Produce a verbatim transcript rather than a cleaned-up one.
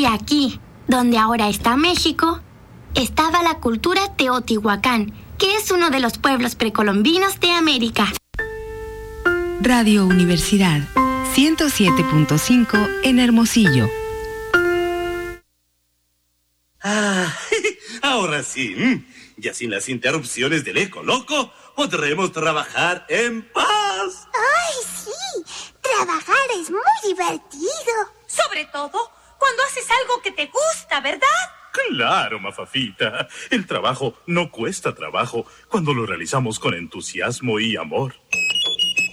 aquí, donde ahora está México, estaba la cultura Teotihuacán, que es uno de los pueblos precolombinos de América. Radio Universidad, ciento siete punto cinco en Hermosillo. Ah, ahora sí, ya sin las interrupciones del eco loco, podremos trabajar en paz. ¡Ay, sí! Trabajar es muy divertido. Sobre todo cuando haces algo que te gusta, ¿verdad? Claro, Mafafita. El trabajo no cuesta trabajo cuando lo realizamos con entusiasmo y amor.